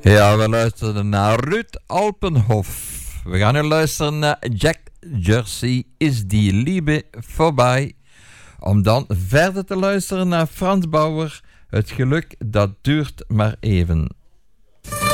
Ja, we luisteren naar Ruud Alpenhof. We gaan nu luisteren naar Jack Jersey, Is die Liebe voorbij? Om dan verder te luisteren naar Frans Bauer, Het geluk dat duurt maar even.